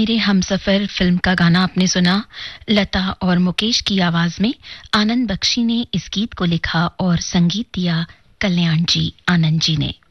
मेरे हमसफर फिल्म का गाना आपने सुना। लता और मुकेश की आवाज में आनंद बख्शी ने इस गीत को लिखा और संगीत दिया कल्याण जी आनंद जी ने।